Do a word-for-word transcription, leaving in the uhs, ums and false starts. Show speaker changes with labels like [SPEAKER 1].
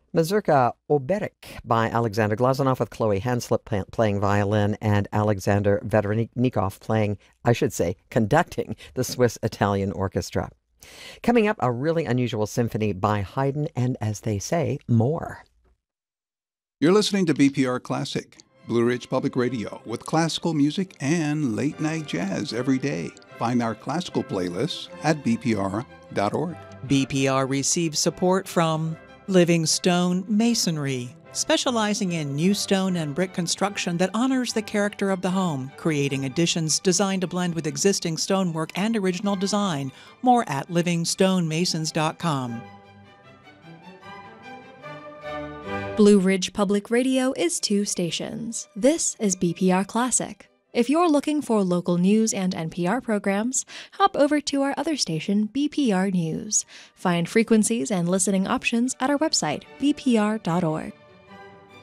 [SPEAKER 1] Mazurka Oberek by Alexander Glazunov with Chloe Hanslip pl- playing violin and Alexander Vedrnikov playing, I should say, conducting the Swiss-Italian Orchestra. Coming up, a really unusual symphony by Haydn and, as they say, more.
[SPEAKER 2] You're listening to B P R Classic, Blue Ridge Public Radio, with classical music and late-night jazz every day. Find our classical playlists at b p r dot org.
[SPEAKER 3] B P R receives support from Living Stone Masonry, specializing in new stone and brick construction that honors the character of the home, creating additions designed to blend with existing stonework and original design. More at living stone masons dot com.
[SPEAKER 4] Blue Ridge Public Radio is two stations. This is B P R Classic. If you're looking for local news and N P R programs, hop over to our other station, B P R News. Find frequencies and listening options at our website, b p r dot org.